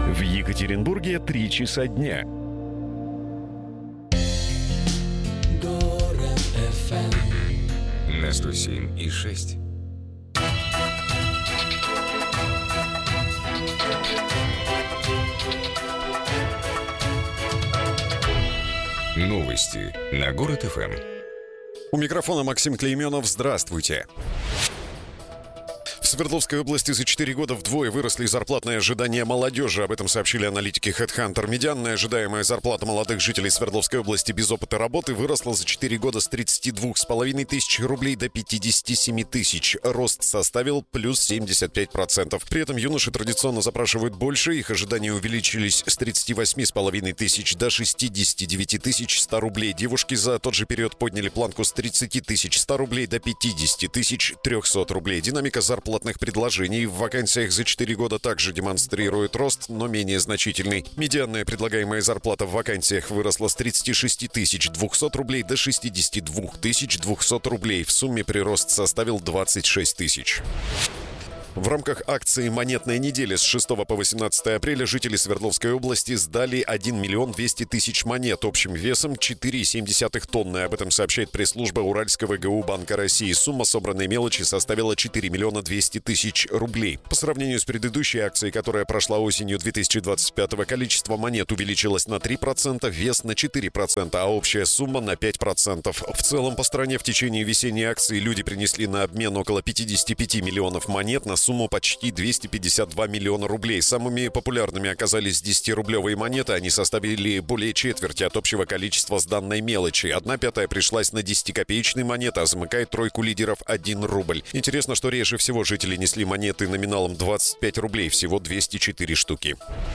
В Екатеринбурге 3 часа дня. Город FM на 107,6. Новости на Город ФМ. У микрофона Максим Клейменов. Здравствуйте. В Свердловской области за 4 года вдвое выросли зарплатные ожидания молодежи. Об этом сообщили аналитики HeadHunter. Медианная ожидаемая зарплата молодых жителей Свердловской области без опыта работы выросла за 4 года с 32,5 тысяч рублей до 57 тысяч. Рост составил плюс 75%. При этом юноши традиционно запрашивают больше. Их ожидания увеличились с 38,5 тысяч до 69 тысяч 100 рублей. Девушки за тот же период подняли планку с 30 тысяч 100 рублей до 50 тысяч 300 рублей. Динамика зарплатных предложений в вакансиях за 4 года также демонстрирует рост, но менее значительный. Медианная предлагаемая зарплата в вакансиях выросла с 36 200 рублей до 62 200 рублей. В сумме прирост составил 26 тысяч. В рамках акции «Монетная неделя» с 6 по 18 апреля жители Свердловской области сдали 1 миллион 200 тысяч монет общим весом 4,7 тонны. Об этом сообщает пресс-служба Уральского ГУ Банка России. Сумма собранной мелочи составила 4 миллиона 200 тысяч рублей. По сравнению с предыдущей акцией, которая прошла осенью 2025-го, количество монет увеличилось на 3%, вес на 4%, а общая сумма на 5%. В целом по стране в течение весенней акции люди принесли на обмен около 55 миллионов монет на сумму почти 252 миллиона рублей. Самыми популярными оказались 10-рублевые монеты. Они составили более четверти от общего количества сданной мелочи. 1/5 пришлась на 10-копеечные монеты, а замыкает тройку лидеров 1 рубль. Интересно, что реже всего жители несли монеты номиналом 25 рублей, всего 204 штуки.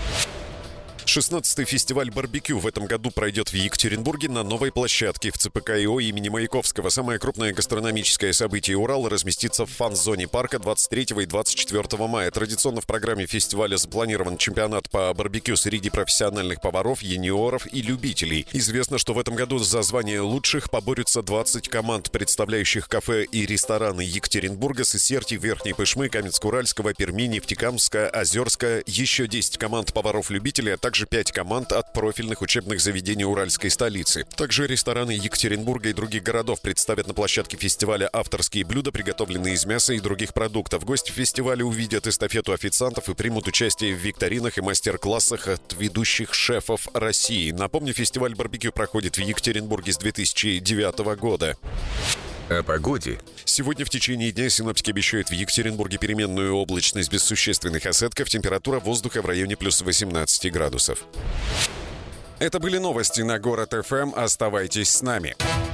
16-й фестиваль барбекю в этом году пройдет в Екатеринбурге на новой площадке в ЦПК-ИО имени Маяковского. Самое крупное гастрономическое событие Урала разместится в фан-зоне парка 23 и 24 мая. Традиционно в программе фестиваля запланирован чемпионат по барбекю среди профессиональных поваров, юниоров и любителей. Известно, что в этом году за звание лучших поборются 20 команд, представляющих кафе и рестораны Екатеринбурга, Сысерти, Верхней Пышмы, Каменск-Уральского, Перми, Нефтекамска, Озерска, еще 10 команд поваров-любителей, а также 5 команд от профильных учебных заведений уральской столицы. Также рестораны Екатеринбурга и других городов представят на площадке фестиваля авторские блюда, приготовленные из мяса и других продуктов. Гости фестиваля увидят эстафету официантов и примут участие в викторинах и мастер-классах от ведущих шефов России. Напомню, фестиваль барбекю проходит в Екатеринбурге с 2009 года. О погоде. Сегодня в течение дня синоптики обещают в Екатеринбурге переменную облачность без существенных осадков. Температура воздуха в районе плюс 18 градусов. Это были новости на Город ФМ. Оставайтесь с нами.